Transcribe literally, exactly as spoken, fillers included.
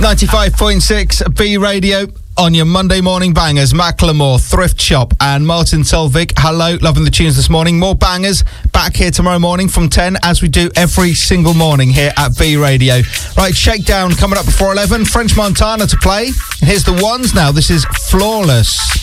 ninety-five point six B Radio on your Monday morning bangers. Macklemore, Thrift Shop and Martin Solveig. Hello, loving the tunes this morning. More bangers back here tomorrow morning from ten, as we do every single morning here at B Radio. Right, Shakedown coming up before eleven. French Montana to play. And here's the ones now. This is Flawless.